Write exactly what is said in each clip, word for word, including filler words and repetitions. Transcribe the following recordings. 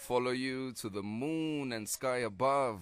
follow you to the moon and sky above.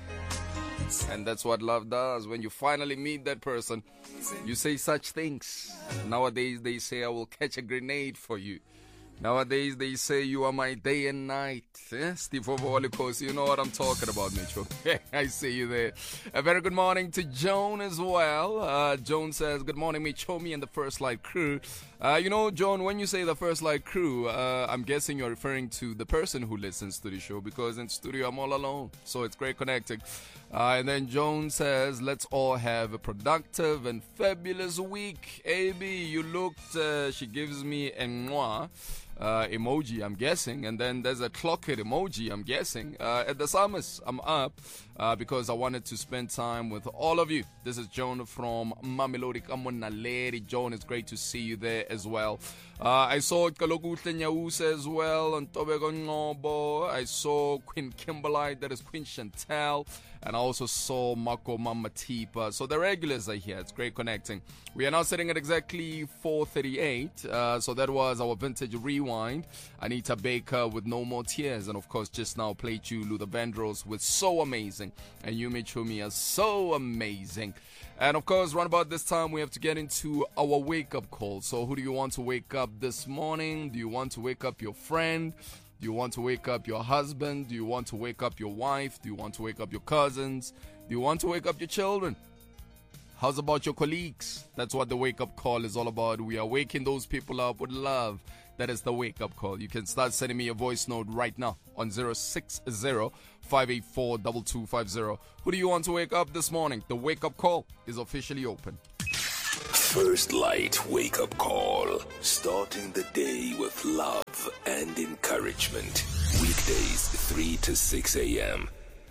And that's what love does. When you finally meet that person, you say such things. Nowadays they say, I will catch a grenade for you. Nowadays they say, you are my day and night. Eh? Steve Ovolikos, you know what I'm talking about, Mitchell. I see you there. A very good morning to Joan as well. Uh, Joan says, good morning, Mitchell, me and the First Light crew. Uh, you know, Joan, when you say the First Light crew, uh, I'm guessing you're referring to the person who listens to the show, because in studio I'm all alone. So it's great connecting. Uh, and then Joan says, let's all have a productive and fabulous week. A B, you looked, uh, she gives me a mwah. Uh, emoji, I'm guessing, and then there's a clock it emoji, I'm guessing. Uh, at the Summers, I'm up uh, because I wanted to spend time with all of you. This is Joan from Mamelodi Kamonaledi. Joan, it's great to see you there as well. Uh, I saw Kalogutle Nyausa as well, and Tobego Nobo. I saw Queen Kimberlite, that is Queen Chantel, and I also saw Mako Mama Tipa. So the regulars are here. It's great connecting. We are now sitting at exactly four thirty-eight. Uh, so that was our vintage rewind. Anita Baker with No More Tears. And of course, just now played you Luther Vandross with So Amazing. And Yumi Chumi are so amazing. And of course, right about this time, we have to get into our wake-up call. So who do you want to wake up this morning? Do you want to wake up your friend? Do you want to wake up your husband? Do you want to wake up your wife? Do you want to wake up your cousins? Do you want to wake up your children? How's about your colleagues? That's what the wake-up call is all about. We are waking those people up with love. That is the wake-up call. You can start sending me a voice note right now on zero six zero, five eight four, two two five zero. Who do you want to wake up this morning? The wake-up call is officially open. First Light wake-up call. Starting the day with love and encouragement. Weekdays three to six a.m.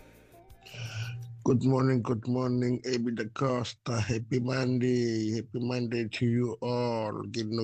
Good morning, good morning, A B Da Costa. Happy Monday. Happy Monday to you all.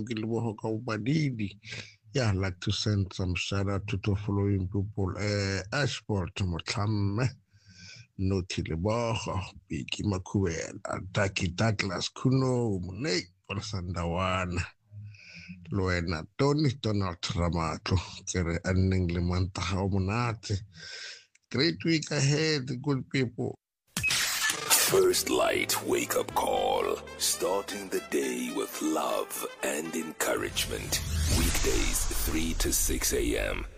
Yeah, I'd like to send some shout out to the following people. Uh, Ashport Mutame, Noti Leboho, Biki Makuel, Ataki Douglas Kuno, Mune, Sandawan, Luena Tony, Donald Ramato, Kere Anning Limanta Haumonate. Great week ahead, good people. First Light wake-up call. Starting the day with love and encouragement. Weekdays three to six a.m.